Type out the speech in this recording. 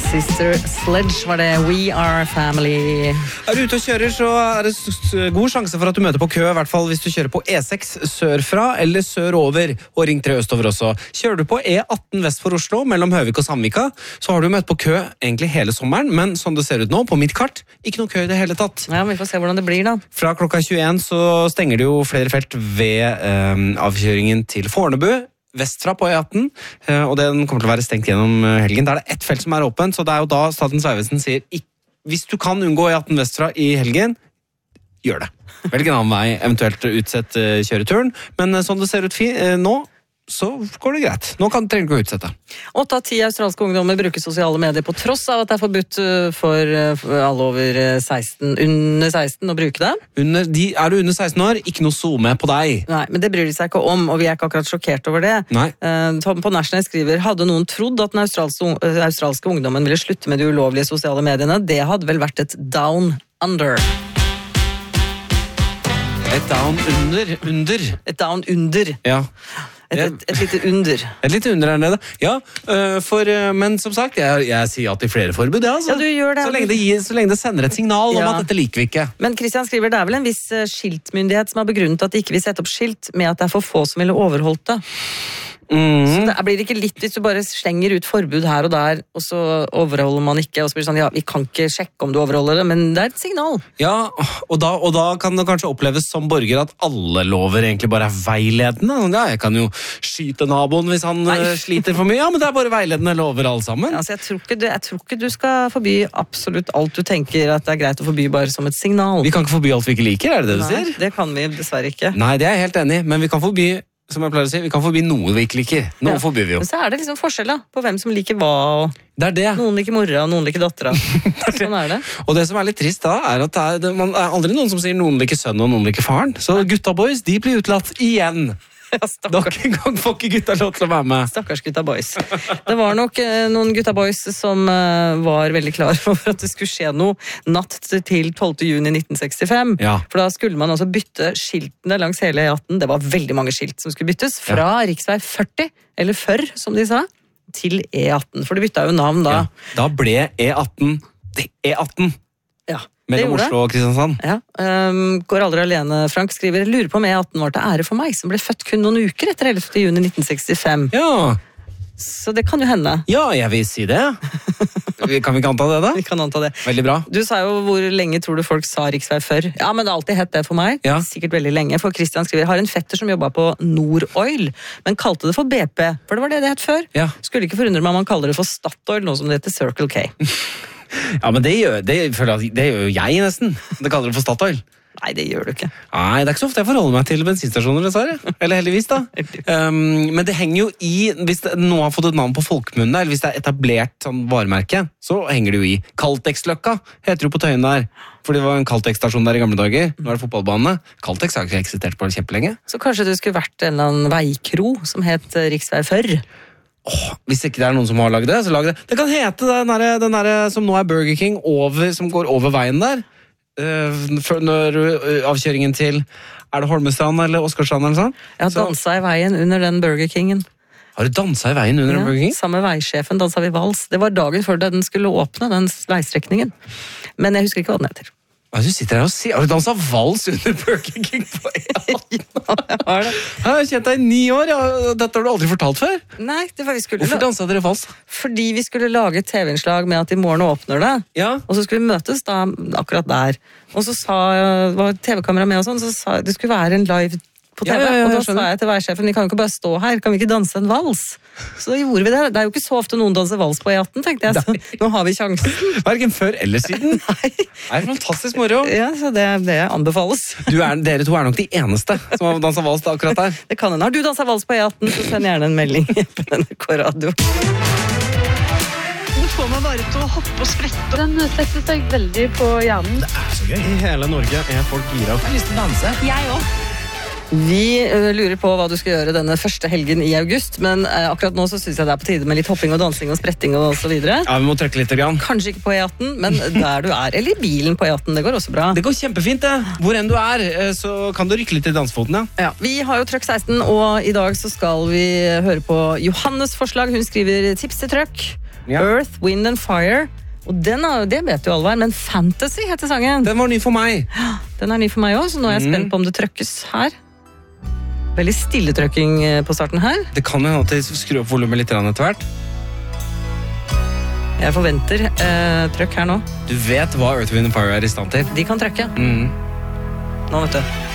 Sister Sledge var det. We are family. Er du ute og kjører, så er det god sjanse for at du møter på kø, i hvert fall hvis du kjører på E6 sørfra eller sørover, og Ring 3 østover også. Kjører du på E18 vest for Oslo, mellom Høvik og Sandvika, så har du møtt på kø egentlig hele sommeren, men sånn det ser ut nå, på mitt kart, ikke noe kø i det hele tatt. Ja, vi får se hvordan det blir da. Fra klokka 21 så stenger det jo flere felt ved avkjøringen til Fornebu, vestfra på E18, og den kommer til å være stengt gjennom helgen. Der er det ett felt som er åpent, så det er jo da Statens Vegvesen sier, hvis du kan unngå E18 vestfra i helgen, gjør det. Velg en annen vei, eventuelt utsett kjøreturen, men sånn det ser ut nå, så går det greit. Nå trenger du ikke å utsette. 8 av 10 australske ungdommer bruker sosiale medier på tross av at det er forbudt for alle over 16, under 16 å bruke det. Er du under 16 år, ikke noe zoome på deg. Nei, men det bryr de seg ikke om, og vi er ikke akkurat sjokkert over det. Nei. Tom på National skriver, hadde noen trodd at den australske ungdommen ville slutte med de ulovlige sosiale mediene? Det hadde vel vært et down under. Et down under. Et down under. Ja. Et lite under. Et lite under her nede. Ja, men som sagt, jeg sier at i flere forbud, ja, altså. Ja, du gjør det. Så lenge det sender et signal om at dette liker vi ikke. Men Christian skriver, det er vel en viss skiltmyndighet som har begrunnet at de ikke vil sette opp skilt med at det er for få som ville overholdt det. Så det blir ikke litt hvis du bare slenger ut forbud her og der, og så overholder man ikke, og så blir det sånn, ja, vi kan ikke sjekke om du overholder det, men det er et signal. Ja, og da kan det kanskje oppleves som borger at alle lover egentlig bare er veiledende. Ja, jeg kan jo skyte naboen hvis han sliter for mye, ja, men det er bare veiledende lover alle sammen. Altså, jeg tror ikke du skal forby absolutt alt du tenker at det er greit å forby bare som et signal. Vi kan ikke forby alt vi ikke liker, er det det du sier? Nei, det kan vi dessverre ikke. Nei, det er jeg helt enig i, men vi kan forby, som jeg pleier å si, vi kan forby noe vi ikke liker. Noe forbyr vi jo. Men så er det liksom forskjell da, på hvem som liker hva, og det er det. Noen liker mora, og noen liker dattera. Sånn er det. Og det som er litt trist da, er at man er aldri noen som sier noen liker sønnen og noen liker faren. Så gutta boys, de blir utlatt igjen. Ja, Nok en gang får ikke gutta lov til å være med. Stakkars gutta boys. Det var nok noen gutta boys som var veldig klar over at det skulle skje noe natt til 12. juni 1965. Ja. For da skulle man altså bytte skiltene langs hele E18. Det var veldig mange skilt som skulle byttes. Fra riksvei 40, eller 40 som de sa, til E18. For de bytta jo navn da. Ja. Da ble E18 E18. Ja. Mellom Oslo og Kristiansand. Ja. Går aldri alene, Frank skriver, lurer på om E18 var til ære for meg, som ble født kun noen uker etter 11. juni 1965. Ja. Så det kan jo hende. Ja, jeg vil si det. Kan vi ikke anta det da? Vi kan anta det. Veldig bra. Du sa jo hvor lenge tror du folk sa riksvei før. Ja, men det har alltid hett det for meg. Ja. Sikkert veldig lenge, for Christian skriver, har en fetter som jobbet på Nord-Oil, men kalte det for BP, for det var det het før. Ja. Skulle ikke forundre meg om man kaller det for Statoil, nå som det heter Circle K. Ja, men det gjør jo jeg nesten. Det kaller det for Statoil. Nei, det gjør du ikke. Nei, det er ikke så ofte jeg forholder meg til bensinstasjoner, dessverre. Eller heldigvis da. Men det henger jo i, hvis noe har fått et navn på folkemunne, eller hvis det er etablert sånn varemerke, så henger det jo i. Caltex-løkka heter jo på Tøyen der. For det var en Caltex-stasjon der i gamle dager. Nå er det fotballbane. Caltex har ikke eksistert på kjempelenge. Så kanskje det skulle vært en eller annen veikro som het riksvei 40? Hvis ikke det er noen som har laget det, så lag det. Det kan hete den der som nå er Burger King, som går over veien der. Når avkjøringen til, er det Holmestrand eller Oskarstrand eller sånn? Jeg har danset i veien under den Burger Kingen. Har du danset i veien under Burger King? Sammen med veisjefen danset vi vals. Det var dagen før den skulle åpne, den veistrekningen. Men jeg husker ikke hva den heter. Hva du sitter her og sier? Har du danset vals under Burger King på E18? Ja, jeg har det. Jeg har kjent deg i 9 år, dette har du aldri fortalt før. Nei, det var vi skulle. Hvorfor danset dere vals? Fordi vi skulle lage et TV-innslag med at i morgen åpner det. Ja. Og så skulle vi møtes da, akkurat der. Og så var TV-kamera med og sånn, så sa det skulle være en live på TV. Og da sa jeg til veisjefen, vi kan jo ikke bare stå her, kan vi ikke danse en vals? Så da gjorde vi det. Det er jo ikke så ofte noen danser vals på E18, tenkte jeg. Så nå har vi sjansen. Hverken før eller siden. Nei. Det er fantastisk moro. Ja, så det anbefales. Dere to er nok de eneste som har danset vals da, akkurat der. Det kan hende. Har du danset vals på E18, så send gjerne en melding på NRK Radio. Det får meg bare til å hoppe og sprette. Den setter seg veldig på hjernen. Det er så gøy. I hele Norge er folk gira. Jeg har lyst til å danse. Jeg også. Vi lurer på hva du skal gjøre denne første helgen i august, men akkurat nå så synes jeg det er på tide med litt hopping og dansing og spretting og så videre. Ja, vi må trykke litt grann. Kanskje ikke på E18, men der du er, eller i bilen på E18, det går også bra. Det går kjempefint det. Hvor enn du er, så kan du rykke litt i dansfoten, ja. Ja, vi har jo Trøkk 16, og i dag så skal vi høre på Johannes forslag. Hun skriver tips til Trøkk. Ja. Earth, Wind and Fire. Og det vet jo alle hver, men Fantasy heter sangen. Den var ny for meg. Den er ny for meg også, så nå er jeg spent på om det trøkkes her. Veldig stille trøkking på starten her. Det kan jo hende at jeg skrur opp volumet litt etter hvert. Jeg forventer trøkk her nå. Du vet hva Earth, Wind and Fire er i stand til. De kan trøkke. Nå vet du.